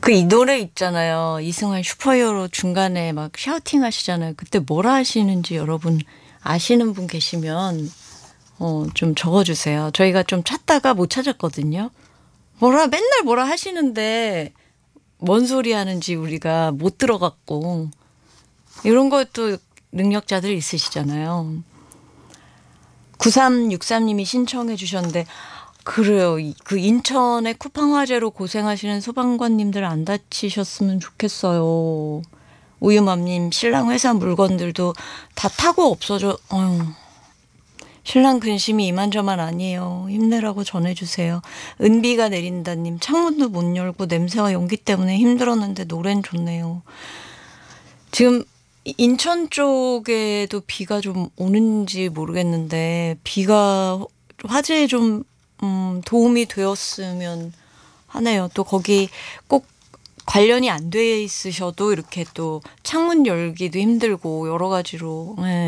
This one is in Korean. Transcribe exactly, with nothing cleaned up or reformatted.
그 이 노래 있잖아요. 이승환 슈퍼히어로 중간에 막 샤우팅 하시잖아요. 그때 뭐라 하시는지 여러분 아시는 분 계시면 어, 좀 적어주세요. 저희가 좀 찾다가 못 찾았거든요. 뭐라 맨날 뭐라 하시는데 뭔 소리 하는지 우리가 못 들어갔고 이런 것도 능력자들 있으시잖아요. 구삼육삼 님이 신청해 주셨는데 그래요. 그 인천의 쿠팡 화재로 고생하시는 소방관님들 안 다치셨으면 좋겠어요. 우유맘님 신랑 회사 물건들도 다 타고 없어져. 어휴. 신랑 근심이 이만저만 아니에요. 힘내라고 전해주세요. 은비가 내린다님 창문도 못 열고 냄새와 연기 때문에 힘들었는데 노래는 좋네요. 지금 인천 쪽에도 비가 좀 오는지 모르겠는데 비가 화재에 좀 음, 도움이 되었으면 하네요. 또 거기 꼭 관련이 안 돼 있으셔도 이렇게 또 창문 열기도 힘들고 여러 가지로 네.